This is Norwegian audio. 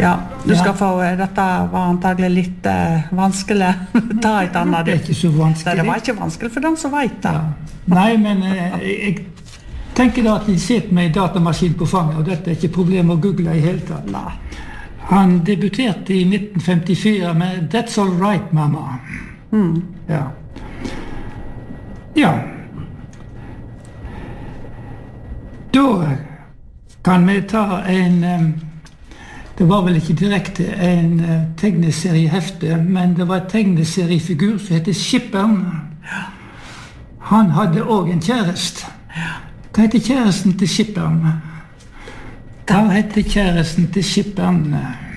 Ja, du skal få, dette var antagelig litt vanskelig, ta et annet. Det ikke så vanskelig. Det var ikke vanskelig for dem som vet det. Ja. Nei, men jeg tenker da at de sitter med en datamaskin på fanget, og dette ikke problem å google i hele tatt. Nei. Han debuterte i 1954 med That's All Right, Mama. Ja. Ja. Da kan vi ta det var vel ikke direkte en tegneseriehefte, men det var en tegneseriefigur som heter Skipperen. Han hadde også en kjæreste. Hva heter kjæresten til Skipperen? Hva heter kjæresten til Skipperen?